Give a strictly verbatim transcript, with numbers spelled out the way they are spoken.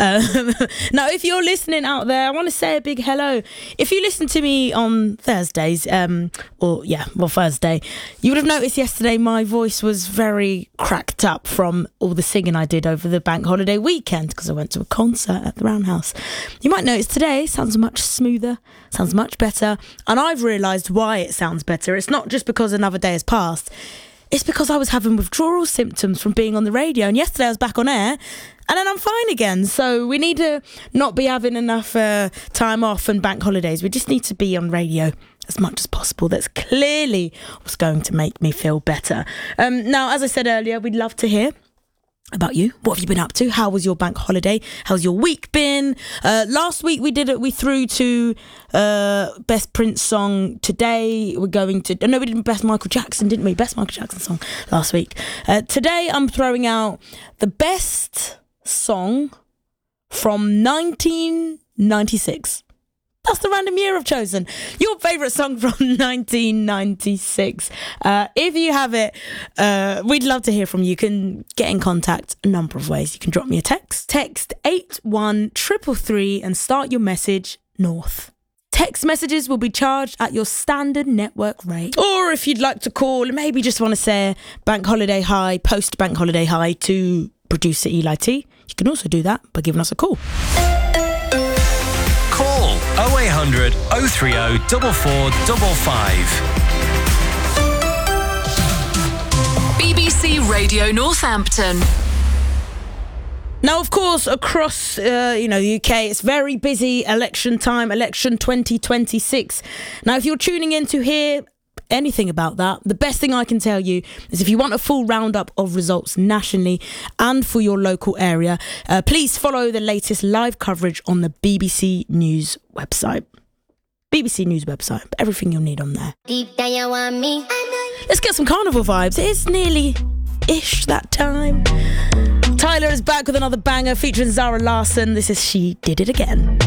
Um, now, if you're listening out there, I want to say a big hello. If you listen to me on Thursdays, um, or yeah, well, Thursday, you would have noticed yesterday my voice was very cracked up from all the singing I did over the bank holiday weekend because I went to a concert at the Roundhouse. You might notice today sounds much smoother, sounds much better, and I've realised why it sounds better. It's not just because another day has passed. It's because I was having withdrawal symptoms from being on the radio, and yesterday I was back on air, and then I'm fine again. So we need to not be having enough uh, time off and bank holidays. We just need to be on radio as much as possible. That's clearly what's going to make me feel better. Um, now, as I said earlier, we'd love to hear about you. What have you been up to? How was your bank holiday? How's your week been? Uh, last week we did it. We threw to uh, best Prince song. Today we're going to. Oh, no, we did best Michael Jackson, didn't we? Best Michael Jackson song last week. Uh, today I'm throwing out the best song from nineteen ninety-six. That's the random year I've chosen. Your favourite song from nineteen ninety-six. Uh, if you have it, uh, we'd love to hear from you. You can get in contact a number of ways. You can drop me a text. Text eight one three three three and start your message north. Text messages will be charged at your standard network rate. Or if you'd like to call, maybe just want to say bank holiday hi, post bank holiday hi to producer Eli T. You can also do that by giving us a call. Call oh eight hundred, oh three oh, four four five five. B B C Radio Northampton. Now, of course, across uh, you know the U K, it's very busy election time, election twenty twenty-six. Now, if you're tuning in to hear anything about that, the best thing I can tell you is if you want a full roundup of results nationally and for your local area, uh, please follow the latest live coverage on the B B C News website. B B C News website, everything you'll need on there. Deep down you want me. Let's get some carnival vibes. It's nearly ish that time. Tyler is back with another banger featuring Zara Larsson. This is She Did It Again.